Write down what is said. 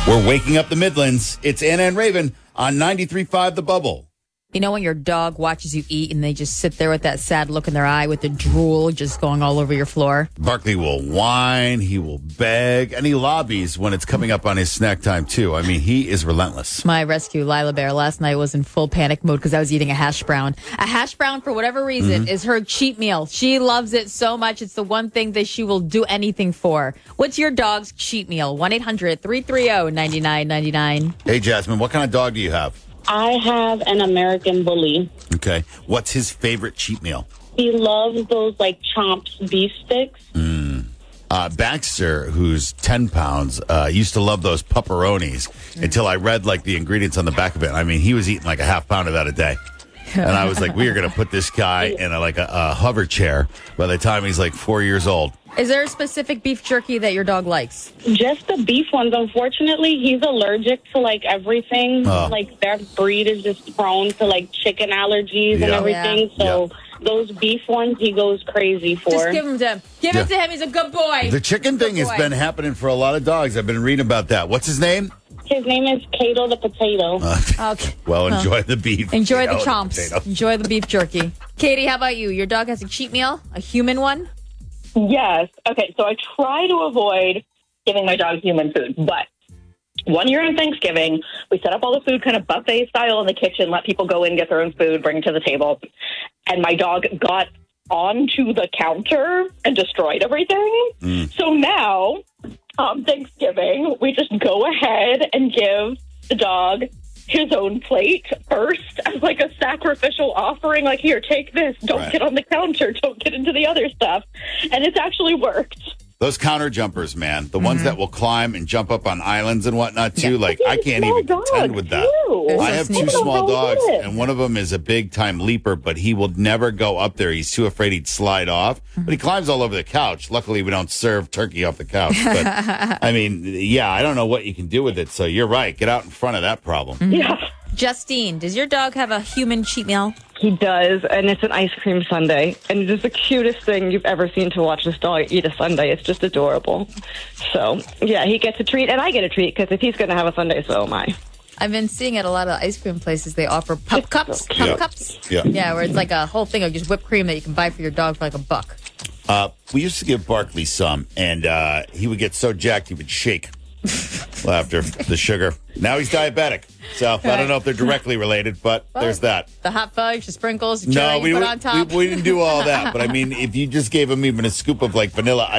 We're waking up the Midlands. It's Anna and Raven on 93.5 The Bubble. You know when your dog watches you eat and they just sit there with that sad look in their eye with the drool just going all over your floor? Barkley will whine, he will beg, and he lobbies when it's coming up on his snack time, too. I mean, he is relentless. My rescue, Lila Bear, last night was in full panic mode because I was eating a hash brown. A hash brown, for whatever reason, is her cheat meal. She loves it so much. It's the one thing that she will do anything for. What's your dog's cheat meal? 1-800-330-9999. Hey, Jasmine, what kind of dog do you have? I have an American Bully. Okay. What's his favorite cheat meal? He loves those like chomped beef sticks. Baxter, who's 10 pounds, used to love those pepperonis until I read like the ingredients on the back of it. I mean, he was eating like a half pound of that a day. And I was like, we are going to put this guy in a hover chair by the time he's like 4 years old. Is there a specific beef jerky that your dog likes? Just the beef ones. Unfortunately, he's allergic to like everything. Oh. Like their breed is just prone to like chicken allergies and Yeah. everything. Yeah. So those beef ones, he goes crazy for. Just give him to him. Give it to him. He's a good boy. The chicken thing has been happening for a lot of dogs. I've been reading about that. What's his name? His name is Kato the Potato. Okay. Well, enjoy the beef. Enjoy the Potato, chomps. potato. Enjoy the beef jerky. Katie, how about you? Your dog has a cheat meal? A human one? Yes. Okay, so I try to avoid giving my dog human food, but one year on Thanksgiving, we set up all the food kind of buffet style in the kitchen, let people go in, get their own food, bring it to the table, and my dog got onto the counter and destroyed everything. So now, on Thanksgiving, we just go ahead and give the dog his own plate first as like a sacrificial offering, like, here, take this, don't Right. get on the counter, don't get into the other stuff. And it's actually worked. Those counter jumpers, man, the ones that will climb and jump up on islands and whatnot, too. Like, I can't Small even contend dogs, with that. too. They're I so have sneaky. two small How dogs, is it? and one of them is a big-time leaper, but he will never go up there. He's too afraid he'd slide off. But he climbs all over the couch. Luckily, we don't serve turkey off the couch. But, I mean, yeah, I don't know what you can do with it. So you're right. Get out in front of that problem. Yeah. Justine, does your dog have a human cheat meal? He does, and it's an ice cream sundae. And it is the cutest thing you've ever seen to watch this dog eat a sundae. It's just adorable. So, yeah, he gets a treat, and I get a treat, because if he's going to have a sundae, so am I. I've been seeing at a lot of ice cream places they offer pup cups. Pup Yeah. cups. Yeah. Yeah, where it's like a whole thing of just whipped cream that you can buy for your dog for like $1. We used to give Barkley some, and he would get so jacked he would shake after the sugar. Now he's diabetic. So I don't know if they're directly related, but there's that. The hot fudge, the sprinkles, the No, cherry you put on top. we didn't do all that. But I mean, if you just gave him even a scoop of like vanilla